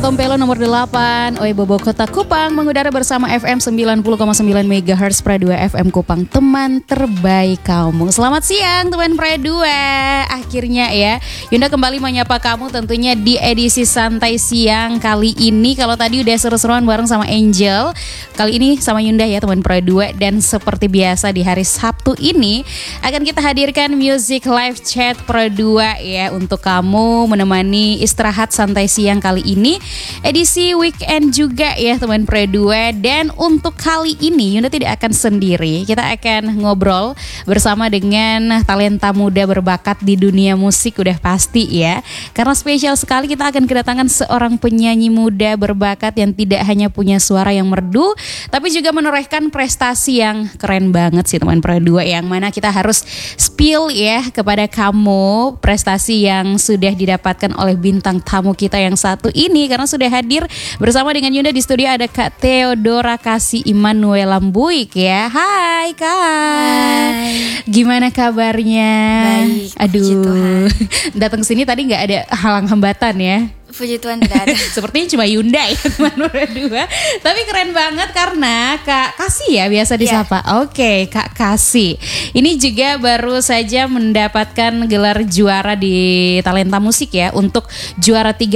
Tompelo nomor 8 Oi Bobo Kota Kupang mengudara bersama FM 90,9 MHz Pra 2 FM Kupang, teman terbaik kamu. Selamat siang teman Pra 2. Akhirnya ya Yunda kembali menyapa kamu tentunya di edisi santai siang kali ini. Kalau tadi udah seru-seruan bareng sama Angel, kali ini sama Yunda ya teman Pra 2. Dan seperti biasa di hari Sabtu ini akan kita hadirkan music live chat Pra 2 ya, untuk kamu menemani istirahat santai siang kali ini, edisi weekend juga ya teman Pra 2. Dan untuk kali ini Yunda tidak akan sendiri. Kita akan ngobrol bersama dengan talenta muda berbakat di dunia musik, udah pasti ya. Karena spesial sekali kita akan kedatangan seorang penyanyi muda berbakat yang tidak hanya punya suara yang merdu, tapi juga menorehkan prestasi yang keren banget sih teman Pra 2. Yang mana kita harus spill ya kepada kamu prestasi yang sudah didapatkan oleh bintang tamu kita yang satu ini. Karena sudah hadir bersama dengan Yunda di studio ada Kak Theodora Kasih Immanuel Lambuik ya. Hai Kak. Hai. Gimana kabarnya? Baik, Aduh, puji Tuhan. datang sini tadi nggak ada halang hambatan ya? Puji Tuhan tidak ada. Sepertinya cuma Yunda ya teman Pra 2. Tapi keren banget karena Kak Kasih ya biasa disapa. Oke, Kak Kasih. Ini juga baru saja mendapatkan gelar juara di Talenta Musik ya, untuk juara 3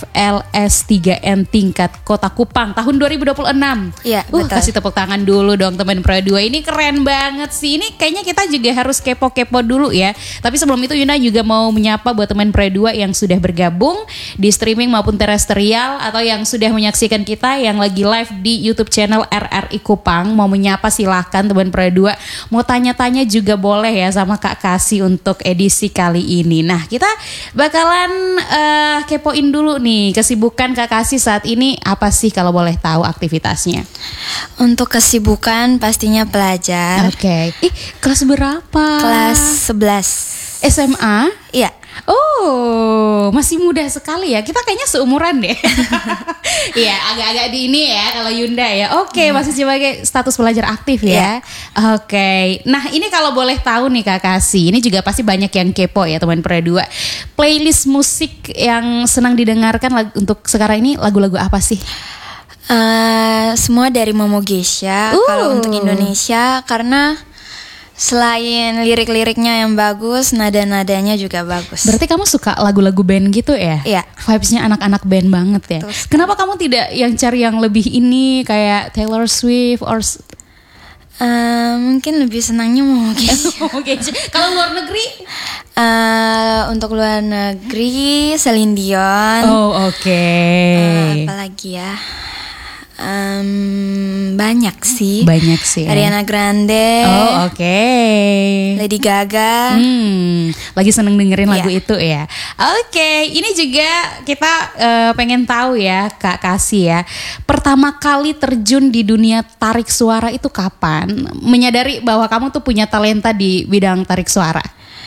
FLS 3N tingkat Kota Kupang tahun 2026. Iya, betul. Kasih tepuk tangan dulu dong teman Pra 2. Ini keren banget sih. Ini kayaknya kita juga harus kepo-kepo dulu ya. Tapi sebelum itu Yunda juga mau menyapa buat teman Pra 2 yang sudah bergabung di streaming maupun terestrial, atau yang sudah menyaksikan kita yang lagi live di YouTube channel RRI Kupang. Mau menyapa silahkan teman Pra 2. Mau tanya-tanya juga boleh ya sama Kak Kasih untuk edisi kali ini. Nah, kita bakalan kepoin dulu nih kesibukan Kak Kasih saat ini apa sih kalau boleh tahu aktivitasnya? Untuk kesibukan pastinya pelajar. Oke. Kelas berapa? Kelas 11 SMA? Iya. Oh, masih muda sekali ya. Kita kayaknya seumuran deh. Iya, agak-agak di ini ya kalau Yunda ya. Oke, masih sebagai status pelajar aktif ya. Oke. Nah, ini kalau boleh tahu nih Kak Kasih, ini juga pasti banyak yang kepo ya teman Pra 2. Playlist musik yang senang didengarkan untuk sekarang ini lagu-lagu apa sih? Semua dari Momo Geisha. Kalau untuk Indonesia, karena selain lirik-liriknya yang bagus, nada-nadanya juga bagus. Berarti kamu suka lagu-lagu band gitu ya? Iya. Vibes-nya anak-anak band banget ya. Terus, kenapa kamu tidak yang cari yang lebih ini kayak Taylor Swift or mungkin lebih senangnya Momo Geisha. Kalau luar negeri? Untuk luar negeri Celine Dion. Oh, oke. Apalagi ya? Banyak sih. Ya. Ariana Grande. Oh, oke. Lady Gaga. Lagi seneng dengerin lagu itu ya. Oke, ini juga kita pengen tahu ya Kak Kasih ya. Pertama kali terjun di dunia tarik suara itu kapan? Menyadari bahwa kamu tuh punya talenta di bidang tarik suara.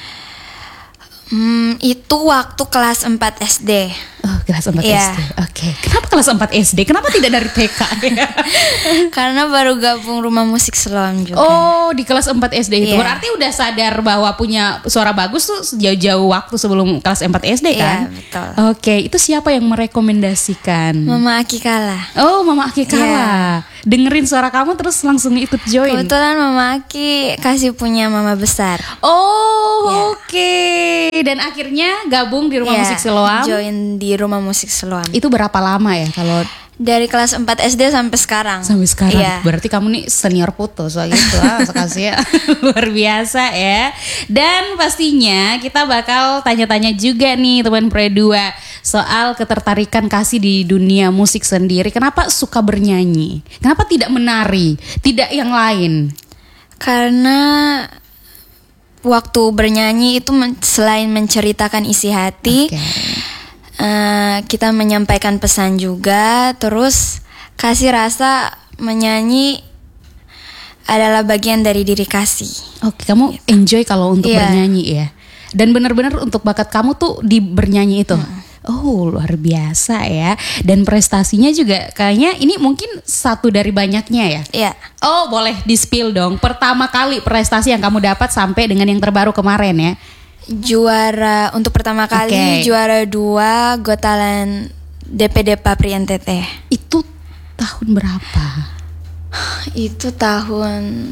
Itu waktu kelas 4 SD. Oh, kelas 4 SD. Oke. Kenapa kelas 4 SD? Kenapa tidak dari TK ya? Karena baru gabung Rumah Musik Siloam juga. Oh, di kelas 4 SD itu. Iya. Berarti udah sadar bahwa punya suara bagus tuh jauh-jauh waktu sebelum kelas 4 SD kan? Iya, betul. Oke, itu siapa yang merekomendasikan? Mama Aki Kala. Oh, Mama Aki Kala. Iya. Dengerin suara kamu terus langsung ikut join. Kebetulan Mama Aki kasih punya mama besar. Oh, oke. Dan akhirnya gabung di Rumah Musik Siloam. Join di Rumah Musik Siloam. Itu berapa lama ya kalau dari kelas 4 SD sampai sekarang? Sampai sekarang. Iya. Berarti kamu nih senior putus soal itu. Makasih ya. Luar biasa ya. Dan pastinya kita bakal tanya-tanya juga nih teman Pra 2 soal ketertarikan Kasih di dunia musik sendiri. Kenapa suka bernyanyi? Kenapa tidak menari? Tidak yang lain? Karena waktu bernyanyi itu selain menceritakan isi hati, kita menyampaikan pesan juga. Terus Kasih rasa menyanyi adalah bagian dari diri Kasih. Oke, kamu enjoy kalau untuk bernyanyi ya. Dan benar-benar untuk bakat kamu tuh di bernyanyi itu. Oh, luar biasa ya. Dan prestasinya juga kayaknya ini mungkin satu dari banyaknya ya. Iya. Oh, boleh di-spill dong. Pertama kali prestasi yang kamu dapat sampai dengan yang terbaru kemarin ya. Juara untuk pertama kali, juara 2 Got Talent DPD Papri NTT. Itu tahun berapa? Itu tahun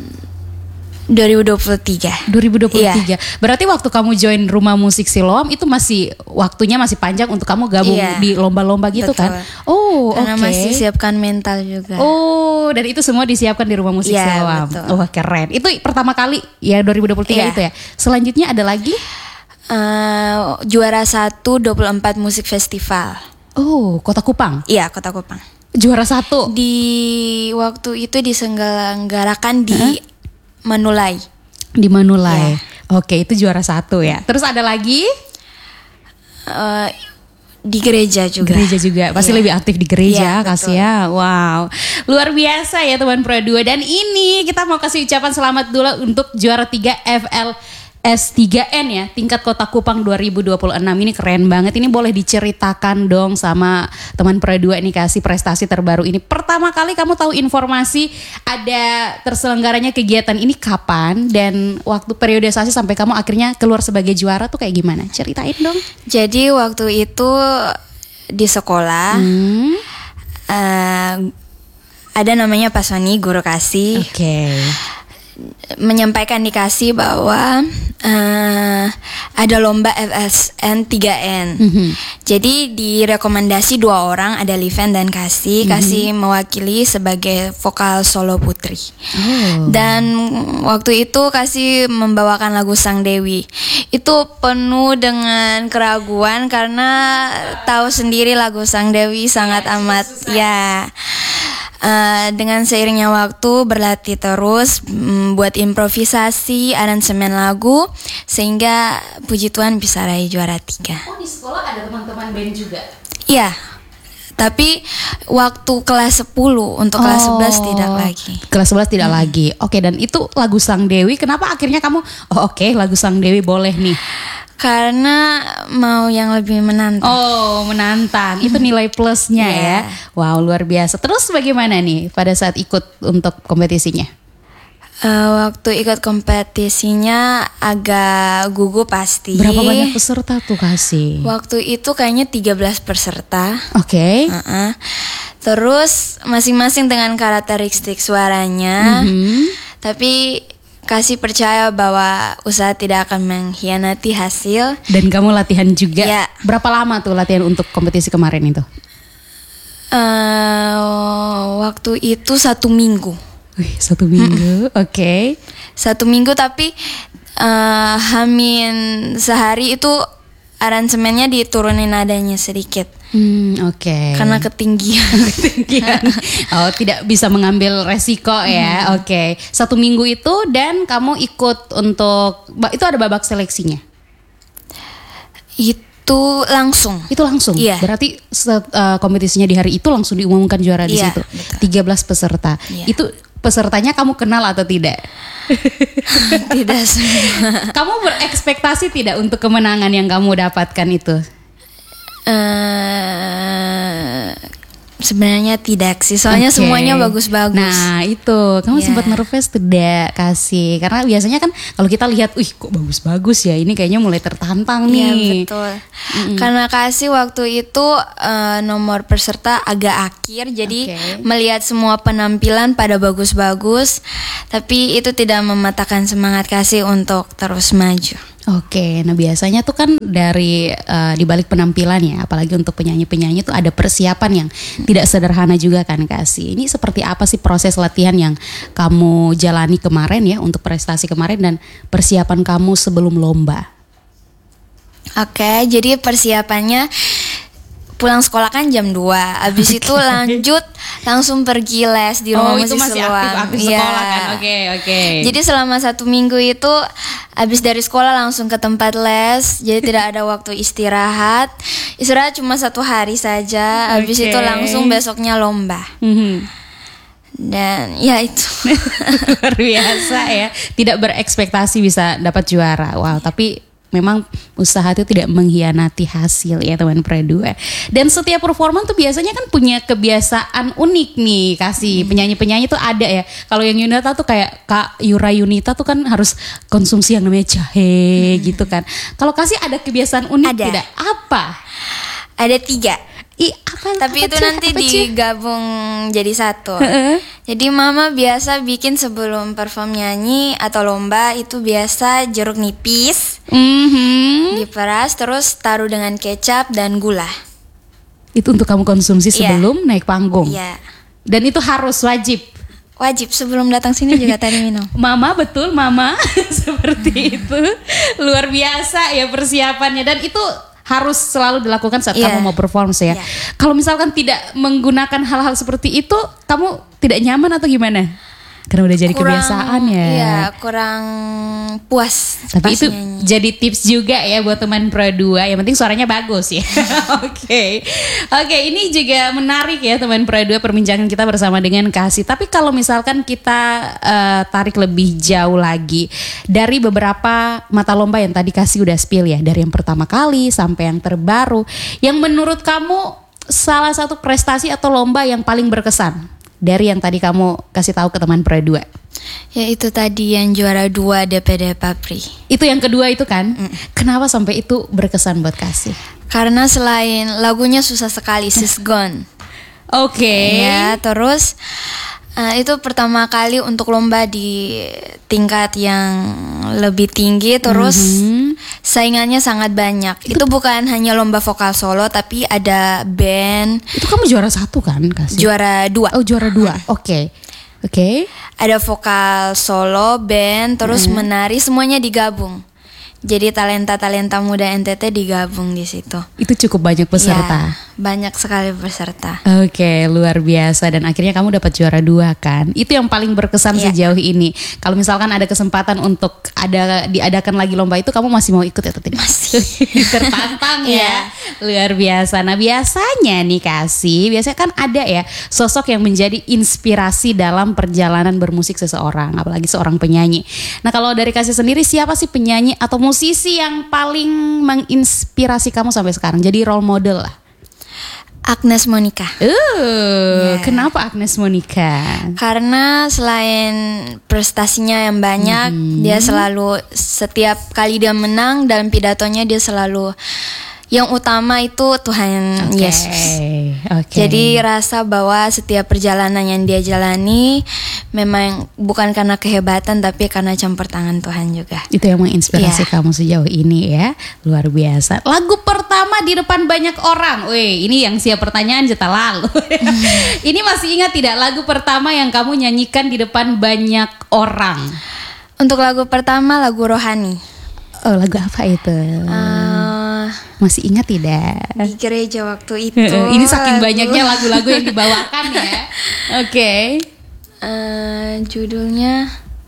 2023. 2023. Iya. Berarti waktu kamu join Rumah Musik Siloam itu masih waktunya masih panjang untuk kamu gabung Iya. di lomba-lomba gitu. Betul. Kan? Oh, Karena oke. masih siapkan mental juga. Oh, dan itu semua disiapkan di Rumah Musik Iya, Siloam. betul. Wah, keren. Itu pertama kali ya 2023 Iya. itu ya. Selanjutnya ada lagi? Juara 1 24 musik festival. Oh, Kota Kupang. Iya, Kota Kupang. Juara 1. Di waktu itu diselenggarakan di Manulai. Di Manulai. Iya. Oke, itu juara 1 ya. Terus ada lagi? Di gereja juga. Gereja juga. Pasti Iya. lebih aktif di gereja, Iya, kasih betul. ya. Wow. Luar biasa ya teman Pro 2. Dan ini kita mau kasih ucapan selamat dulu untuk juara 3 FLS3N ya, tingkat Kota Kupang 2026. Ini keren banget. Ini boleh diceritakan dong sama teman Pro 2 nih, kasih prestasi terbaru ini. Pertama kali kamu tahu informasi ada terselenggaranya kegiatan ini kapan, dan waktu periodisasi sampai kamu akhirnya keluar sebagai juara tuh kayak gimana? Ceritain dong. Jadi waktu itu di sekolah ada namanya Pak Sony, guru kasih. Oke. Menyampaikan di kasih bahwa ada lomba FSN 3N. Jadi direkomendasi 2 orang, ada Liven dan Kasih. Kasih mewakili sebagai vokal solo putri. Dan waktu itu Kasih membawakan lagu Sang Dewi. Itu penuh dengan keraguan karena tahu sendiri lagu Sang Dewi sangat amat ya. Dengan seiringnya waktu berlatih terus, buat improvisasi, aransemen lagu, sehingga puji Tuhan bisa raih juara 3. Oh, di sekolah ada teman-teman band juga? Iya, tapi waktu kelas 10, untuk kelas 11 tidak lagi. Kelas 11 tidak lagi. Oke, dan itu lagu Sang Dewi, kenapa akhirnya kamu, lagu Sang Dewi boleh nih? Karena mau yang lebih menantang. Oh, menantang. Itu nilai plusnya ya. Wow, luar biasa. Terus bagaimana nih pada saat ikut untuk kompetisinya? Waktu ikut kompetisinya agak gugup pasti. Berapa banyak peserta tuh, Kasih? Waktu itu kayaknya 13 peserta. Oke. Terus masing-masing dengan karakteristik suaranya. Tapi Kasih percaya bahwa usaha tidak akan mengkhianati hasil. Dan kamu latihan juga. Ya. Berapa lama tuh latihan untuk kompetisi kemarin itu? Waktu itu 1 minggu. Wih, 1 minggu. Oke. 1 minggu, tapi hamin sehari itu aransemennya diturunin nadanya sedikit. Oke. Karena ketinggian. Oh, tidak bisa mengambil resiko ya. Oke. 1 minggu itu, dan kamu ikut untuk itu ada babak seleksinya? Itu langsung. Itu langsung. Iya. Berarti kompetisinya di hari itu langsung diumumkan juara di Iya, situ. betul. 13 peserta. Iya. Itu pesertanya kamu kenal atau tidak? Tidak semua. Kamu berekspektasi tidak untuk kemenangan yang kamu dapatkan itu? Sebenarnya tidak sih, soalnya Oke. semuanya bagus-bagus. Nah itu, kamu Ya. sempat nervous tidak, Kasih? Karena biasanya kan kalau kita lihat, kok bagus-bagus ya, ini kayaknya mulai tertantang Iya, nih. betul. Karena Kasih waktu itu nomor peserta agak akhir, jadi Oke. melihat semua penampilan pada bagus-bagus, tapi itu tidak mematahkan semangat Kasih untuk terus maju. Oke, nah biasanya tuh kan dari di balik penampilan ya, apalagi untuk penyanyi-penyanyi tuh ada persiapan yang tidak sederhana juga kan, Kasih. Ini seperti apa sih proses latihan yang kamu jalani kemarin ya untuk prestasi kemarin, dan persiapan kamu sebelum lomba? Oke, jadi persiapannya pulang sekolah kan jam 2. Habis itu lanjut langsung pergi les di rumah itu musik masih Siloam. aktif Iya. sekolah kan? Oke. Jadi selama 1 minggu itu habis dari sekolah langsung ke tempat les. Jadi tidak ada waktu istirahat. Istirahat cuma 1 hari saja. Habis Oke. itu langsung besoknya lomba. Dan ya itu. Luar biasa ya, tidak berekspektasi bisa dapat juara. Wow, tapi memang usaha itu tidak mengkhianati hasil ya teman Pro 2. Dan setiap performan tuh biasanya kan punya kebiasaan unik nih, Kasih. Penyanyi-penyanyi tuh ada ya. Kalau yang Yunita tuh kayak Kak Yura Yunita tuh kan harus konsumsi yang namanya jahe gitu kan. Kalau Kasih ada kebiasaan unik Ada. tidak? Apa? Ada 3. Tapi itu nanti digabung jadi satu. Jadi mama biasa bikin sebelum perform nyanyi atau lomba itu biasa jeruk nipis, diperas terus taruh dengan kecap dan gula. Itu untuk kamu konsumsi sebelum naik panggung. Iya. Dan itu harus wajib. Wajib sebelum datang sini juga tadi minum. Mama betul mama seperti itu. Luar biasa ya persiapannya, dan itu harus selalu dilakukan saat kamu mau perform ya. Kalau misalkan tidak menggunakan hal-hal seperti itu, kamu tidak nyaman atau gimana? Karena udah jadi kebiasaan ya. Iya, kurang puas. Tapi itu jadi tips juga ya buat teman Pro 2. Yang penting suaranya bagus ya. Oke, ini juga menarik ya teman Pro 2, perbincangan kita bersama dengan Kasih. Tapi kalau misalkan kita tarik lebih jauh lagi dari beberapa mata lomba yang tadi Kasih udah spill ya, dari yang pertama kali sampai yang terbaru, yang menurut kamu salah satu prestasi atau lomba yang paling berkesan dari yang tadi kamu kasih tahu ke teman Pro 2? Ya itu tadi yang juara 2 DPD Papri. Itu yang kedua itu kan? Kenapa sampai itu berkesan buat Kasih? Karena selain lagunya susah sekali, She's Gone. Oke. Ya, terus itu pertama kali untuk lomba di tingkat yang lebih tinggi, terus saingannya sangat banyak. Itu bukan hanya lomba vokal solo, tapi ada band. Itu kamu juara 1 kan, Kasih? Juara 2. Oh, juara 2. Oke. Ada vokal solo, band, terus menari, semuanya digabung. Jadi talenta-talenta muda NTT digabung di situ. Itu cukup banyak peserta. Ya, banyak sekali peserta. Oke, luar biasa, dan akhirnya kamu dapat juara 2 kan. Itu yang paling berkesan sejauh ini. Kalau misalkan ada kesempatan untuk diadakan lagi lomba itu, kamu masih mau ikut atau tidak? Masih. Tertantang ya. Luar biasa. Nah, biasanya nih Kasih, biasanya kan ada ya sosok yang menjadi inspirasi dalam perjalanan bermusik seseorang, apalagi seorang penyanyi. Nah, kalau dari Kasih sendiri, siapa sih penyanyi atau musisi yang paling menginspirasi kamu sampai sekarang? Jadi role model lah. Agnes Monica. Kenapa Agnes Monica? Karena selain prestasinya yang banyak, dia selalu, setiap kali dia menang dalam pidatonya, dia selalu yang utama itu Tuhan Yesus. Jadi rasa bahwa setiap perjalanan yang dia jalani memang bukan karena kehebatan, tapi karena campur tangan Tuhan juga. Itu yang menginspirasi kamu sejauh ini ya. Luar biasa. Lagu pertama di depan banyak orang. Wih, ini yang siap pertanyaan jeta lalu. Ini masih ingat tidak lagu pertama yang kamu nyanyikan di depan banyak orang? Untuk lagu pertama, lagu Rohani. Oh, lagu apa itu? Masih ingat tidak? Di gereja waktu itu. Ini saking banyaknya lagu-lagu yang dibawakan ya. Oke. Judulnya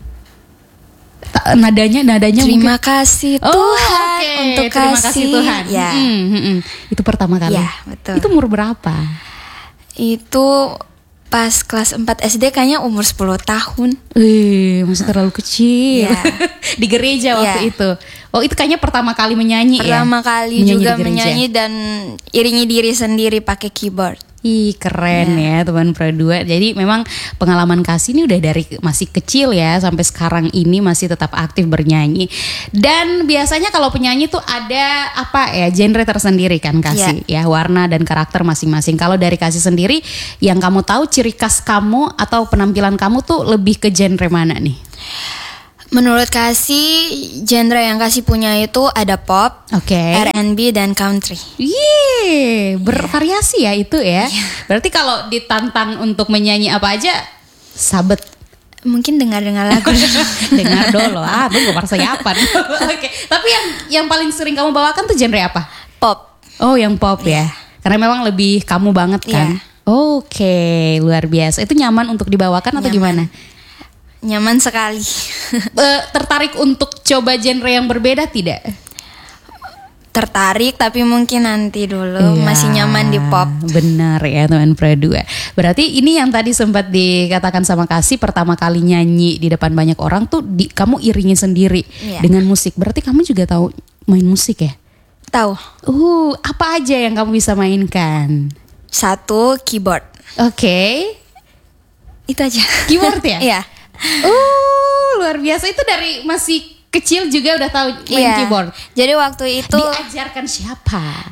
nadanya Terima kasih Tuhan untuk terima kasih Tuhan. Ya. Itu pertama kali. Ya, betul. Itu umur berapa? Itu pas kelas 4 SD, kayaknya umur 10 tahun. Masih terlalu kecil. Ya. Di gereja waktu itu. Oh, itu kayaknya pertama kali menyanyi pertama kali juga menyanyi dan iringi diri sendiri pakai keyboard. Keren ya teman Pro 2. Jadi memang pengalaman Kasih ini udah dari masih kecil ya sampai sekarang ini masih tetap aktif bernyanyi. Dan biasanya kalau penyanyi tuh ada genre tersendiri kan Kasih ya, warna dan karakter masing-masing. Kalau dari Kasih sendiri, yang kamu tahu ciri khas kamu atau penampilan kamu tuh lebih ke genre mana nih? Menurut Kasih, genre yang Kasih punya itu ada pop, R&B dan country. Bervariasi ya itu ya. Berarti kalau ditantang untuk menyanyi apa aja, sabet. Mungkin dengar-dengar lagu. Dengar dulu, tunggu persiapan. Tapi yang paling sering kamu bawakan tuh genre apa? Pop. Oh, yang pop ya. Karena memang lebih kamu banget kan. Luar biasa. Itu nyaman untuk dibawakan atau gimana? Nyaman sekali. Tertarik untuk coba genre yang berbeda tidak? Tertarik, tapi mungkin nanti dulu. Masih nyaman di pop. Benar ya teman Pro 2. Berarti ini yang tadi sempat dikatakan sama Kasih, pertama kali nyanyi di depan banyak orang tuh kamu iringin sendiri dengan musik. Berarti kamu juga tahu main musik ya? Tahu. Apa aja yang kamu bisa mainkan? 1, keyboard. Itu aja. Keyboard ya? Iya. Luar biasa. Itu dari masih kecil juga udah tahu main keyboard. Jadi waktu itu diajarkan siapa?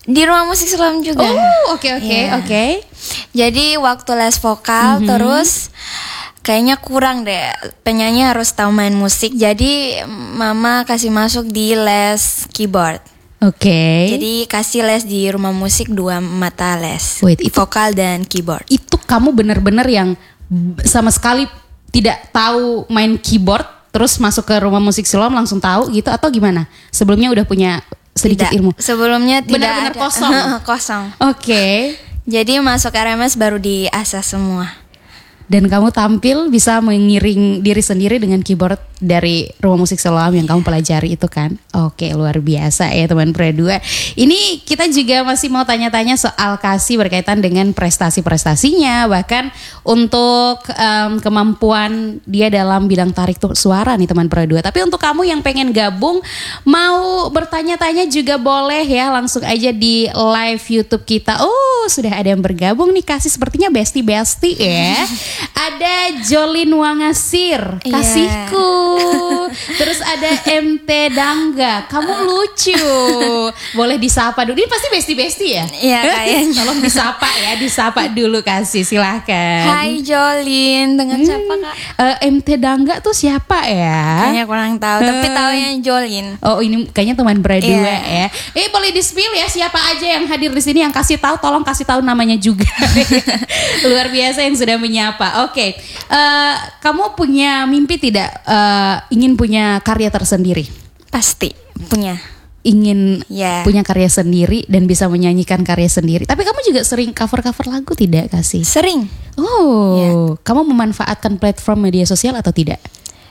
Di rumah musik Islam juga. Oh, oke. Jadi waktu les vokal terus kayaknya kurang deh, penyanyi harus tahu main musik. Jadi mama kasih masuk di les keyboard. Oke. Jadi kasih les di rumah musik 2 mata les. Wait, itu vokal dan keyboard. Itu kamu bener-bener yang sama sekali tidak tahu main keyboard terus masuk ke rumah musik Siloam langsung tahu gitu atau gimana? Sebelumnya udah punya sedikit ilmu? Sebelumnya tidak benar-benar ada. kosong. Kosong. Oke. Jadi masuk RMS baru diasah semua. Dan kamu tampil bisa mengiring diri sendiri dengan keyboard dari rumah musik Siloam yang kamu pelajari itu kan. Oke, luar biasa ya teman Pre 2. Ini kita juga masih mau tanya-tanya soal Kasih berkaitan dengan prestasi-prestasinya. Bahkan untuk kemampuan dia dalam bidang tarik suara nih teman Pre 2. Tapi untuk kamu yang pengen gabung, mau bertanya-tanya juga boleh ya. Langsung aja di live YouTube kita. Oh, sudah ada yang bergabung nih Kasih, sepertinya bestie-bestie ya. Ada Jolin Wangasir, kasihku. Terus ada MT Dangga, kamu lucu. Boleh disapa dulu. Ini pasti bestie-bestie ya? Iya kayaknya. Tolong disapa dulu Kasih, silahkan. Hai Jolin, dengan siapa Kak? MT Dangga tuh siapa ya? Kayaknya kurang tahu, tapi taunya Jolin. Oh, ini kayaknya teman berdua ya. Boleh di-spill ya siapa aja yang hadir di sini, yang kasih tahu, tolong kasih tahu namanya juga. Luar biasa yang sudah menyapa. Oke. Kamu punya mimpi tidak ingin punya karya tersendiri? Pasti punya. Ingin Yeah. punya karya sendiri dan bisa menyanyikan karya sendiri. Tapi kamu juga sering cover-cover lagu tidak Kasih? Sering. Oh, kamu memanfaatkan platform media sosial atau tidak?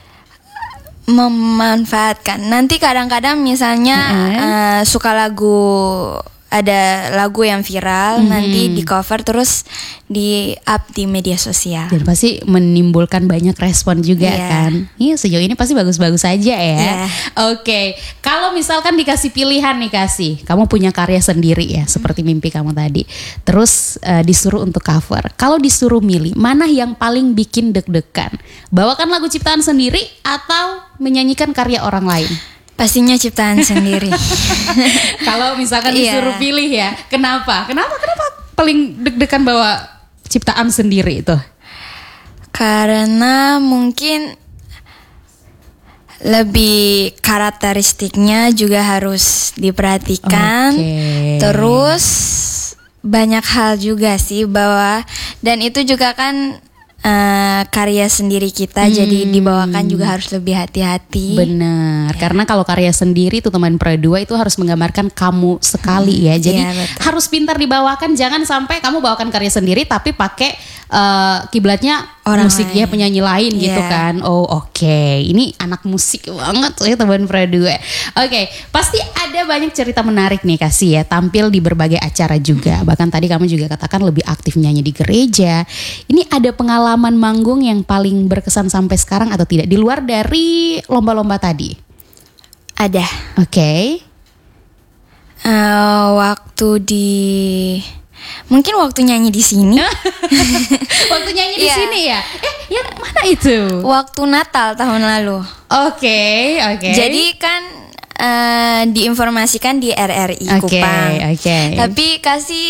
Memanfaatkan. Nanti kadang-kadang misalnya suka ada lagu yang viral, nanti di cover terus di up di media sosial. Dan pasti menimbulkan banyak respon juga kan. Iya, sejauh ini pasti bagus-bagus aja ya. Oke. Kalau misalkan dikasih pilihan nih Kasih, kamu punya karya sendiri ya, seperti mimpi kamu tadi. Terus disuruh untuk cover. Kalau disuruh milih, mana yang paling bikin deg-degan? Bawakan lagu ciptaan sendiri atau menyanyikan karya orang lain? Pastinya ciptaan sendiri. Kalau misalkan disuruh pilih ya, kenapa paling deg-degan bawa ciptaan sendiri itu? Karena mungkin lebih karakteristiknya juga harus diperhatikan. Terus banyak hal juga sih bahwa, dan itu juga kan karya sendiri kita, jadi dibawakan juga harus lebih hati-hati. Benar, karena kalau karya sendiri tuh teman Pre 2 itu harus menggambarkan kamu sekali ya. Jadi harus pintar dibawakan, jangan sampai kamu bawakan karya sendiri tapi pakai kiblatnya orang musik lain. Ya penyanyi lain gitu kan. Oh oke. Ini anak musik banget ya teman Pre 2. Oke, pasti ada banyak cerita menarik nih Kasih ya, tampil di berbagai acara juga. Bahkan tadi kamu juga katakan lebih aktif nyanyi di gereja. Ini ada pengalaman manggung yang paling berkesan sampai sekarang atau tidak, di luar dari lomba-lomba tadi? Ada. Oke. Mungkin waktu nyanyi di sini. Waktu nyanyi di sini ya? Yang mana itu? Waktu Natal tahun lalu. Oke. Jadi kan diinformasikan di RRI Kupang. Tapi Kasih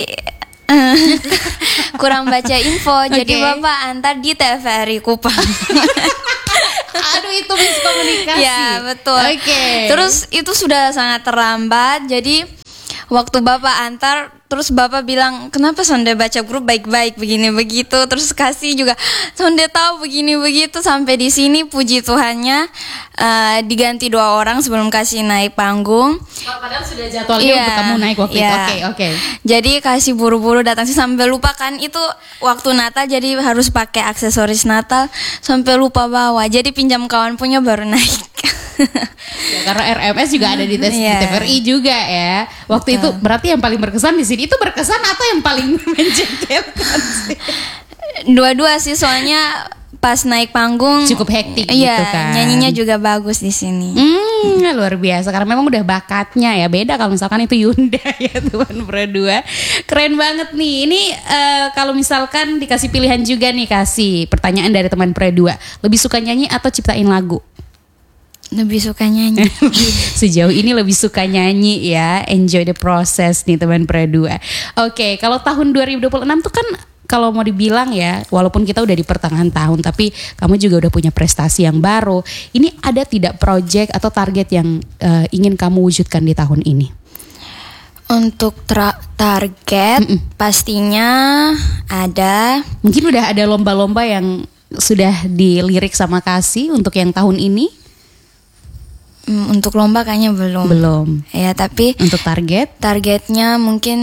kurang baca info, jadi Bapak antar di TVRI Kupang. Aduh, itu miskomunikasi. Ya betul. Terus itu sudah sangat terlambat, jadi waktu Bapak antar, terus Bapak bilang, kenapa Sonde baca grup baik-baik begini begitu, terus Kasih juga Sonde tahu begini begitu, sampai di sini puji Tuhannya diganti 2 orang sebelum Kasih naik panggung. Padahal sudah jadwalnya untuk kamu naik waktu itu. Oke. Jadi Kasih buru-buru datang sih, sampai lupa kan itu waktu Natal, jadi harus pakai aksesoris Natal, sampai lupa bawa. Jadi pinjam kawan punya baru naik. Ya, karena RMS juga ada di TVRI juga ya. Waktu itu berarti yang paling berkesan di sini itu berkesan atau yang paling menjengkelkan sih? Dua-dua sih, soalnya pas naik panggung cukup hektik gitu kan. Nyanyinya juga bagus di sini. Luar biasa, karena memang udah bakatnya ya. Beda kalau misalkan itu Yunda ya teman Pre 2. Keren banget nih. Ini kalau misalkan dikasih pilihan juga nih, Kasih pertanyaan dari teman Pre 2. Lebih suka nyanyi atau ciptain lagu? Lebih suka nyanyi. Sejauh ini lebih suka nyanyi ya. Enjoy the process nih teman Pradua. Oke, kalau tahun 2026 tuh kan kalau mau dibilang ya, walaupun kita udah di pertengahan tahun, tapi kamu juga udah punya prestasi yang baru. Ini ada tidak project atau target yang ingin kamu wujudkan di tahun ini? Untuk target pastinya ada. Mungkin udah ada lomba-lomba yang sudah dilirik sama Kasih untuk yang tahun ini? Untuk lomba kayaknya belum. Belum. Ya, tapi untuk targetnya mungkin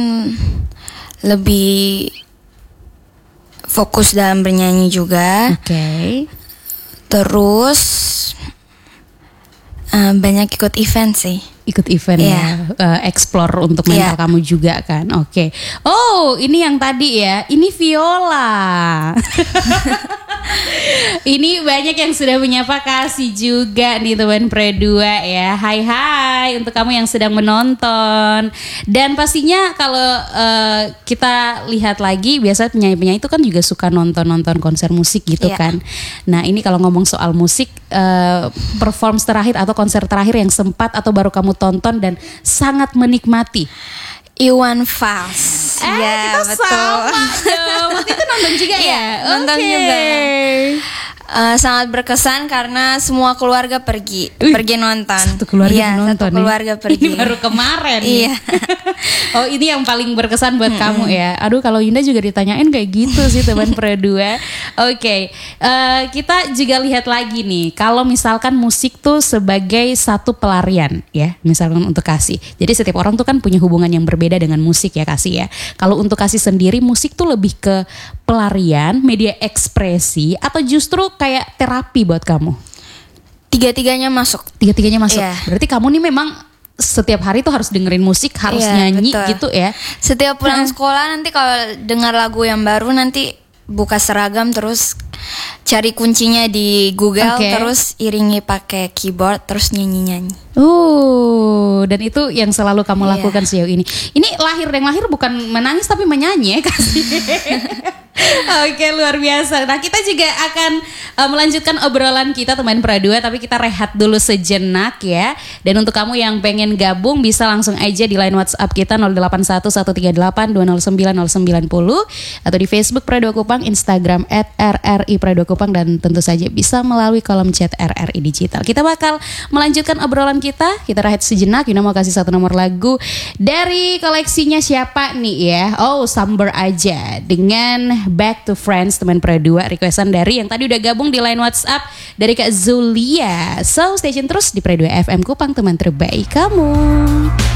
lebih fokus dalam bernyanyi juga. Oke. Terus banyak ikut event sih. Ikut event ya, explore untuk mental kamu juga kan. Oke. Oh, ini yang tadi ya. Ini viola. Ini banyak yang sudah menyapa Kasih juga nih teman Pradua ya. Hai untuk kamu yang sedang menonton. Dan pastinya kalau kita lihat lagi, biasa penyanyi-penyanyi itu kan juga suka nonton konser musik gitu kan. Nah, ini kalau ngomong soal musik, performance terakhir atau konser terakhir yang sempat atau baru kamu tonton dan sangat menikmati? Iwan Fals. Ya, kita betul. Sama dong. Waktu itu nonton juga ya? Nonton juga. Sangat berkesan karena semua keluarga pergi nonton. Satu keluarga nonton. Satu keluarga pergi. Ini baru kemarin. Iya. Oh, ini yang paling berkesan buat kamu ya. Aduh, kalau Yunda juga ditanyain kayak gitu sih teman Pradua. Oke, kita juga lihat lagi nih. Kalau misalkan musik tuh sebagai satu pelarian ya, misalkan untuk Kasih. Jadi setiap orang tuh kan punya hubungan yang berbeda dengan musik ya Kasih ya. Kalau untuk Kasih sendiri, musik tuh lebih ke pelarian, media ekspresi, atau justru kayak terapi buat kamu? Tiga-tiganya masuk. Tiga-tiganya masuk. Yeah. Berarti kamu nih memang setiap hari tuh harus dengerin musik, harus nyanyi betul. Gitu ya. Setiap pulang sekolah nanti kalau dengar lagu yang baru, nanti buka seragam terus cari kuncinya di Google, terus iringi pakai keyboard, terus nyanyi-nyanyi. Dan itu yang selalu kamu lakukan sejauh ini. Ini lahir bukan menangis tapi menyanyi ya Kasih. Oke, luar biasa. Nah, kita juga akan melanjutkan obrolan kita teman Pradua, tapi kita rehat dulu sejenak ya. Dan untuk kamu yang pengen gabung bisa langsung aja di line WhatsApp kita 081138209090 atau di Facebook Pradua Kupang, Instagram @RRI Pradua Kupang, dan tentu saja bisa melalui kolom chat RRI Digital. Kita bakal melanjutkan obrolan kita rehat sejenak. Yuna mau kasih satu nomor lagu dari koleksinya siapa nih ya? Oh, Samber aja dengan Back to Friends teman Pradua, requestan dari yang tadi udah gabung di line WhatsApp dari Kak Zulia. So, stay tune terus di Pradua FM Kupang, teman terbaik kamu.